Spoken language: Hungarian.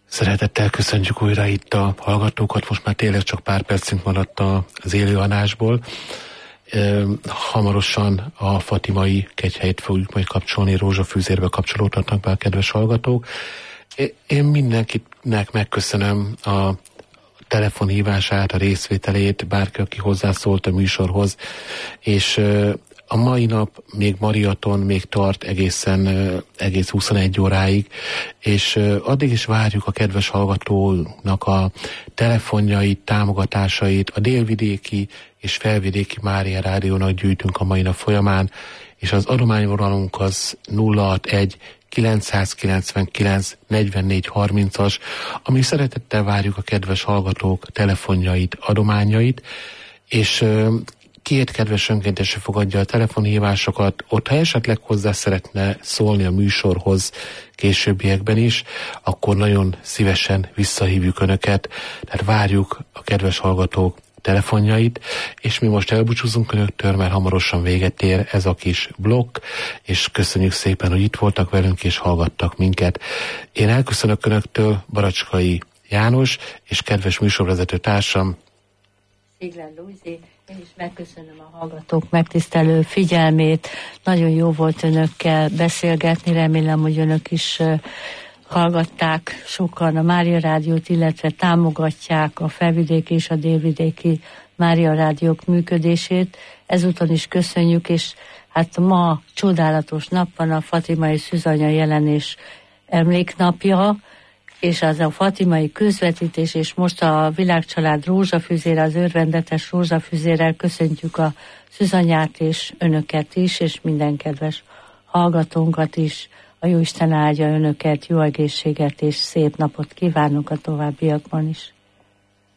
Szeretettel köszöntjük újra itt a hallgatókat, most már tényleg csak pár percünk maradt az élőadásból. Hamarosan a fatimai kegyhelyet fogjuk majd kapcsolni, rózsafűzérbe kapcsolódhatnak be a kedves hallgatók. Én mindenkinek megköszönöm a telefonhívását, a részvételét, bárki, aki hozzászólt a műsorhoz, és a mai nap még maraton, még tart egész 21 óráig, és addig is várjuk a kedves hallgatónak a telefonjait, támogatásait, a délvidéki és felvidéki Mária Rádiónak gyűjtünk a mai nap folyamán, és az adományvonalunk az 061 999 44 30-as, ami szeretettel várjuk a kedves hallgatók telefonjait, adományait, és két kedves önkéntes fogadja a telefonhívásokat, ott ha esetleg hozzá szeretne szólni a műsorhoz későbbiekben is, akkor nagyon szívesen visszahívjuk Önöket, tehát várjuk a kedves hallgatók telefonjait, és mi most elbúcsúzunk Önöktől, mert hamarosan véget ér ez a kis blokk, és köszönjük szépen, hogy itt voltak velünk és hallgattak minket. Én elköszönök Önöktől, Baracskai János és kedves műsorvezető társam Szigler Lujzi. Én is megköszönöm a hallgatók megtisztelő figyelmét. Nagyon jó volt Önökkel beszélgetni, remélem, hogy Önök is hallgatták sokan a Mária Rádiót, illetve támogatják a felvidéki és a délvidéki Mária Rádiók működését. Ezúton is köszönjük, és hát ma csodálatos nap van, a fatimai szűzanya jelenés emléknapja, és az a fatimai közvetítés, és most a Világcsalád rózsafűzére, az örvendetes rózsafűzérrel köszöntjük a szűzanyát és Önöket is, és minden kedves hallgatónkat is. A Jóisten áldja Önöket, jó egészséget és szép napot kívánok a továbbiakban is.